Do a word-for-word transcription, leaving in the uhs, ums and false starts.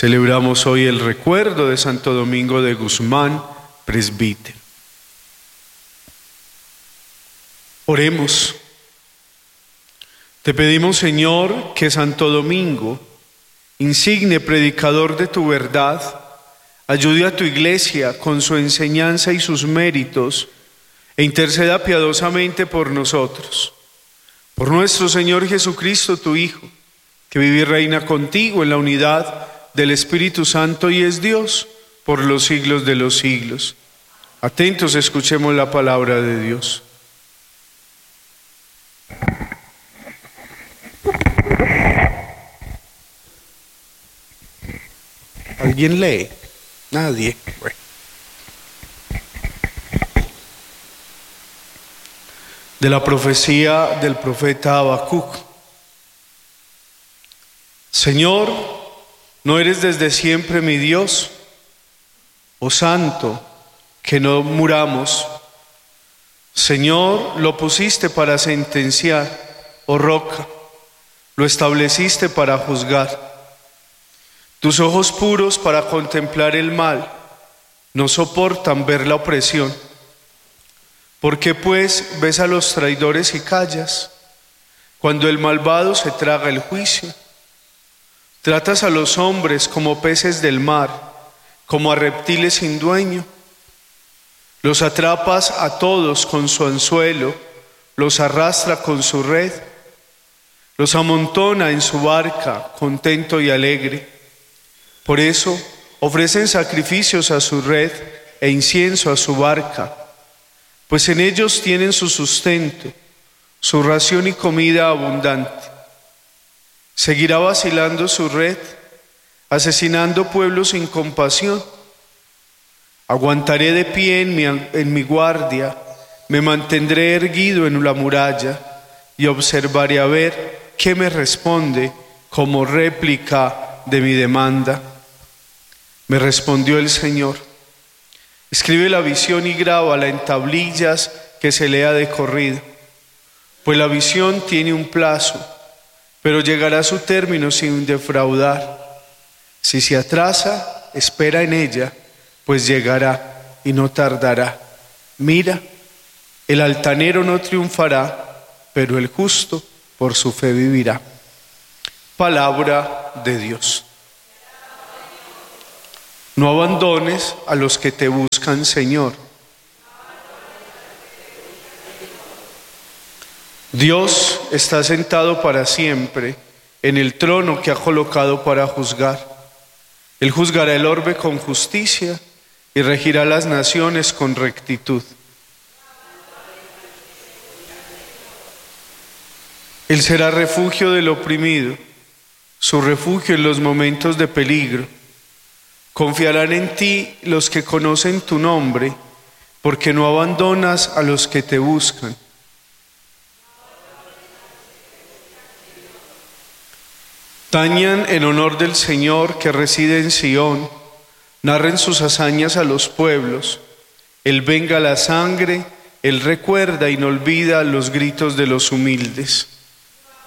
Celebramos hoy el recuerdo de Santo Domingo de Guzmán, presbítero. Oremos. Te pedimos, Señor, que Santo Domingo, insigne predicador de tu verdad, ayude a tu iglesia con su enseñanza y sus méritos e interceda piadosamente por nosotros. Por nuestro Señor Jesucristo, tu Hijo, que vive y reina contigo en la unidad del Espíritu Santo y es Dios por los siglos de los siglos. Atentos, escuchemos la palabra de Dios. ¿Alguien lee? Nadie. Bueno. De la profecía del profeta Habacuc. Señor, ¿no eres desde siempre mi Dios? Oh Santo, que no muramos. Señor, lo pusiste para sentenciar, oh Roca, lo estableciste para juzgar. Tus ojos puros para contemplar el mal no soportan ver la opresión. ¿Por qué pues ves a los traidores y callas, cuando el malvado se traga el juicio? Tratas a los hombres como peces del mar, como a reptiles sin dueño. Los atrapas a todos con su anzuelo, los arrastra con su red, los amontona en su barca, contento y alegre. Por eso ofrecen sacrificios a su red e incienso a su barca, pues en ellos tienen su sustento, su ración y comida abundante. Seguirá vacilando su red, asesinando pueblos sin compasión. Aguantaré de pie en mi, en mi guardia, me mantendré erguido en la muralla y observaré a ver qué me responde como réplica de mi demanda. Me respondió el Señor: escribe la visión y grábala en tablillas que se lea de corrido, pues la visión tiene un plazo, pero llegará a su término sin defraudar. Si se atrasa, espera en ella, pues llegará y no tardará. Mira, el altanero no triunfará, pero el justo por su fe vivirá. Palabra de Dios. No abandones a los que te buscan, Señor. Dios está sentado para siempre en el trono que ha colocado para juzgar. Él juzgará el orbe con justicia y regirá las naciones con rectitud. Él será refugio del oprimido, su refugio en los momentos de peligro. Confiarán en ti los que conocen tu nombre, porque no abandonas a los que te buscan. Tañan en honor del Señor que reside en Sión, narren sus hazañas a los pueblos. Él venga la sangre, Él recuerda y no olvida los gritos de los humildes.